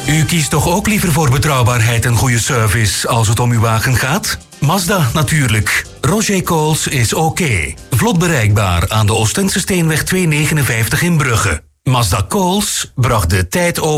U kiest toch ook liever voor betrouwbaarheid en goede service als het om uw wagen gaat? Mazda natuurlijk. Roger Coles is oké. Vlot bereikbaar aan de Oostense Steenweg 259 in Brugge. Mazda Coles bracht de tijd over